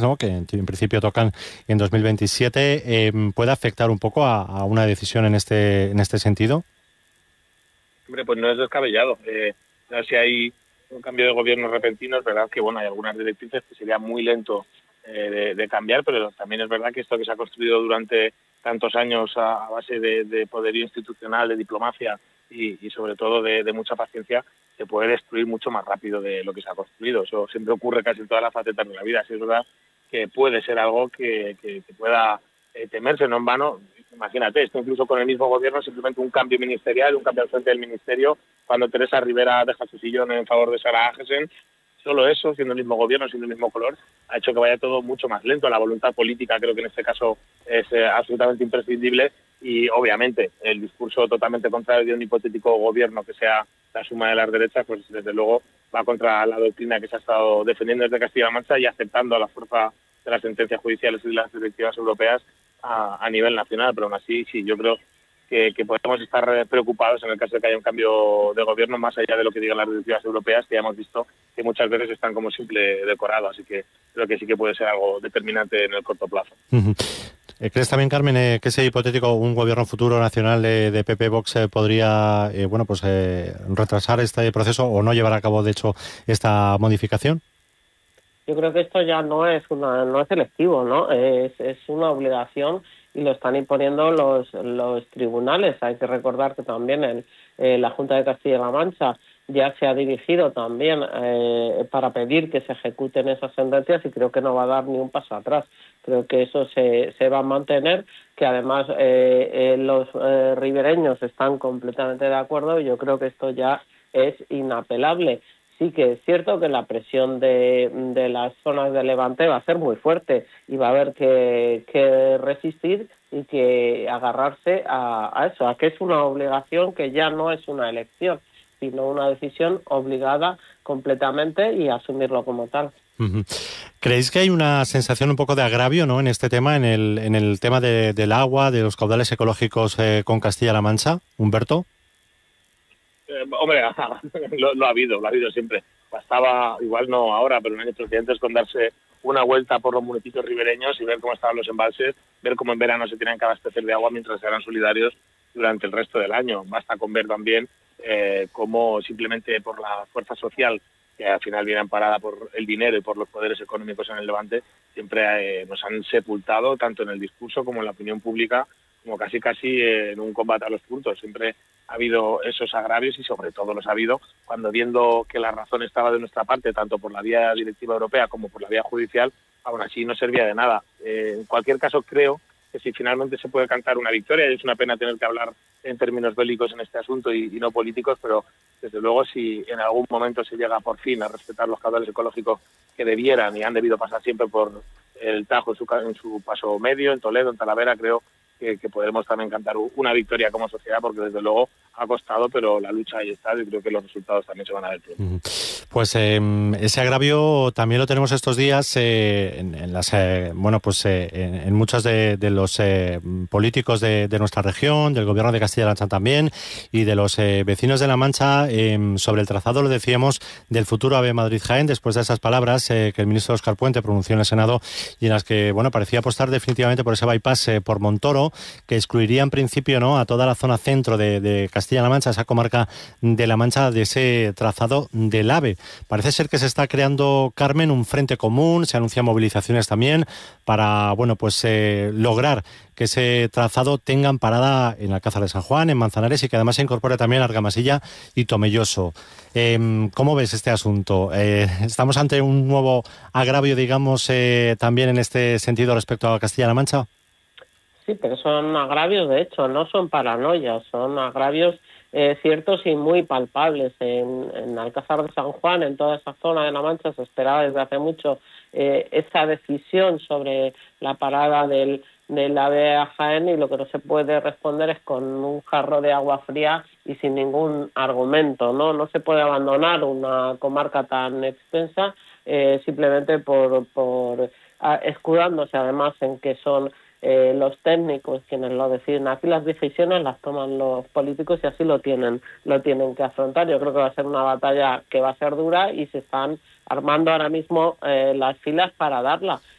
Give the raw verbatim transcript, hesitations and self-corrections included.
¿no?, que en, en principio tocan en dos mil veintisiete, eh, ¿puede afectar un poco a, a una decisión en este en este sentido? Hombre, pues no es descabellado. Eh, si hay un cambio de gobierno repentino, es verdad que bueno, hay algunas directrices que sería muy lento eh, de, de cambiar, pero también es verdad que esto que se ha construido durante tantos años a, a base de, de poderío institucional, de diplomacia y, y sobre todo de, de mucha paciencia, se puede destruir mucho más rápido de lo que se ha construido. Eso siempre ocurre casi en todas las facetas de la vida. Así es verdad que puede ser algo que, que, que pueda eh, temerse, no en vano. Imagínate, esto incluso con el mismo gobierno, simplemente un cambio ministerial, un cambio al frente del ministerio, cuando Teresa Rivera deja su sillón en favor de Sara Agesen, solo eso, siendo el mismo gobierno, siendo el mismo color, ha hecho que vaya todo mucho más lento. La voluntad política creo que en este caso es eh, absolutamente imprescindible y obviamente el discurso totalmente contrario de un hipotético gobierno que sea la suma de las derechas, pues desde luego va contra la doctrina que se ha estado defendiendo desde Castilla-La Mancha y aceptando a la fuerza de las sentencias judiciales y de las directivas europeas a, a nivel nacional, pero aún así sí, yo creo que, que podemos estar preocupados en el caso de que haya un cambio de gobierno, más allá de lo que digan las directivas europeas, que ya hemos visto que muchas veces están como simple decorado, así que creo que sí que puede ser algo determinante en el corto plazo. Uh-huh. ¿Crees también, Carmen, eh, que ese hipotético un gobierno futuro nacional de, de P P Vox eh, podría eh, bueno pues eh, retrasar este proceso o no llevar a cabo, de hecho, esta modificación? Yo creo que esto ya no es una no es selectivo, ¿no? Es, es una obligación y lo están imponiendo los los tribunales. Hay que recordar que también el, eh, la Junta de Castilla-La Mancha ya se ha dirigido también eh, para pedir que se ejecuten esas sentencias y creo que no va a dar ni un paso atrás. Creo que eso se, se va a mantener, que además eh, eh, los eh, ribereños están completamente de acuerdo y yo creo que esto ya es inapelable. Sí que es cierto que la presión de, de las zonas de Levante va a ser muy fuerte y va a haber que, que resistir y que agarrarse a, a eso, a que es una obligación que ya no es una elección, sino una decisión obligada completamente y asumirlo como tal. Uh-huh. ¿Creéis que hay una sensación un poco de agravio, ¿no?, en este tema, en el, en el tema de, del agua, de los caudales ecológicos eh, con Castilla-La Mancha, Humberto? Eh, hombre, lo, lo ha habido, lo ha habido siempre. Bastaba, igual no ahora, pero en años precedentes, con darse una vuelta por los municipios ribereños y ver cómo estaban los embalses, ver cómo en verano se tenían que abastecer de agua mientras eran solidarios durante el resto del año. Basta con ver también eh, cómo simplemente por la fuerza social, que al final viene amparada por el dinero y por los poderes económicos en el Levante, siempre eh, nos han sepultado tanto en el discurso como en la opinión pública, como casi casi eh, en un combate a los puntos. Siempre ha habido esos agravios y sobre todo los ha habido cuando, viendo que la razón estaba de nuestra parte, tanto por la vía directiva europea como por la vía judicial, aún así no servía de nada. Eh, en cualquier caso, creo que si finalmente se puede cantar una victoria, y es una pena tener que hablar en términos bélicos en este asunto y, y no políticos, pero desde luego si en algún momento se llega por fin a respetar los caudales ecológicos que debieran y han debido pasar siempre por el Tajo en su, en su paso medio, en Toledo, en Talavera, creo que, que podremos también cantar una victoria como sociedad, porque desde luego ha costado, pero la lucha ahí está y creo que los resultados también se van a ver pronto. Pues eh, ese agravio también lo tenemos estos días eh, en, en las eh, bueno pues eh, en, en muchos de, de los eh, políticos de, de nuestra región, del gobierno de Castilla-La Mancha también y de los eh, vecinos de La Mancha eh, sobre el trazado, lo decíamos, del futuro AVE Madrid-Jaén, después de esas palabras eh, que el ministro Óscar Puente pronunció en el Senado y en las que bueno parecía apostar definitivamente por ese bypass eh, por Montoro, que excluiría en principio, ¿no?, a toda la zona centro de, de Castilla-La Mancha, esa comarca de La Mancha, de ese trazado del AVE. Parece ser que se está creando, Carmen, un frente común, se anuncian movilizaciones también para, bueno, pues eh, lograr que ese trazado tengan parada en Alcázar de San Juan, en Manzanares y que además se incorpore también Argamasilla y Tomelloso. Eh, ¿Cómo ves este asunto? Eh, ¿Estamos ante un nuevo agravio, digamos, eh, también en este sentido respecto a Castilla-La Mancha? Sí, pero son agravios, de hecho, no son paranoias, son agravios eh, ciertos y muy palpables. En, en Alcázar de San Juan, en toda esa zona de La Mancha, se esperaba desde hace mucho eh, esa decisión sobre la parada del, del AVE a Jaén, y lo que no se puede responder es con un jarro de agua fría y sin ningún argumento, ¿no? No se puede abandonar una comarca tan extensa eh, simplemente por, por a, escudándose además en que son Eh, los técnicos quienes lo deciden. Aquí las decisiones las toman los políticos y así lo tienen lo tienen que afrontar. Yo creo que va a ser una batalla que va a ser dura y se están armando ahora mismo eh, las filas para darla.